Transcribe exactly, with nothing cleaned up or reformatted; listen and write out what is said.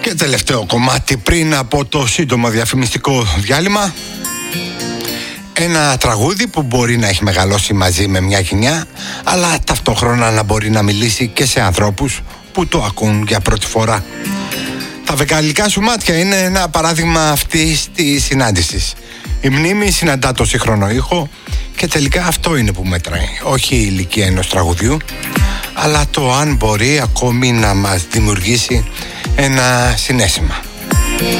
Και τελευταίο κομμάτι πριν από το σύντομο διαφημιστικό διάλειμμα. Ένα τραγούδι που μπορεί να έχει μεγαλώσει μαζί με μια γενιά, αλλά ταυτόχρονα να μπορεί να μιλήσει και σε ανθρώπους που το ακούν για πρώτη φορά. Τα βεγγαλικά σου μάτια είναι ένα παράδειγμα αυτής της συνάντησης. Η μνήμη συναντά το σύγχρονο ήχο και τελικά αυτό είναι που μετράει. Όχι η ηλικία ενός τραγουδιού, αλλά το αν μπορεί ακόμη να μας δημιουργήσει ένα συναίσθημα.